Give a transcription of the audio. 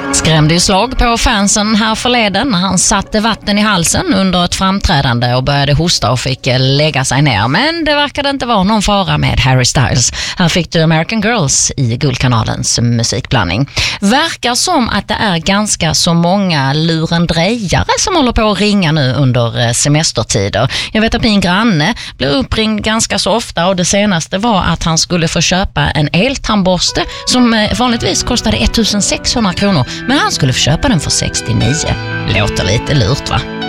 Skrämde ju slag på fansen här förleden när han satte vatten i halsen under ett framträdande och började hosta och fick lägga sig ner. Men det verkade inte vara någon fara med Harry Styles. Här fick du American Girls i Guldkanalens musikblandning. Verkar som att det är ganska så många lurendrejare som håller på att ringa nu under semestertider. Jag vet att min granne blir uppringd ganska så ofta och det senaste var att han skulle få köpa en eltandborste som vanligtvis kostade 1600 kronor. Men han skulle få köpa den för 69. Låter lite lurt, va?